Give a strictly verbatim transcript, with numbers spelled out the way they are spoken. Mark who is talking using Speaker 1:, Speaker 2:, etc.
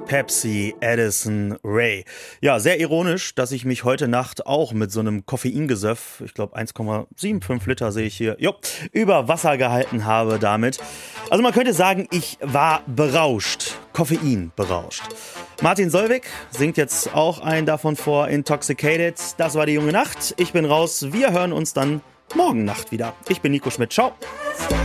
Speaker 1: Pepsi, Addison Rae. Ja, sehr ironisch, dass ich mich heute Nacht auch mit so einem Koffeingesöff, ich glaube eins Komma fünfundsiebzig Liter sehe ich hier, jo, über Wasser gehalten habe damit. Also man könnte sagen, ich war berauscht, Koffein berauscht. Martin Solveig singt jetzt auch einen davon vor, Intoxicated. Das war die junge Nacht. Ich bin raus. Wir hören uns dann morgen Nacht wieder. Ich bin Nico Schmidt. Ciao.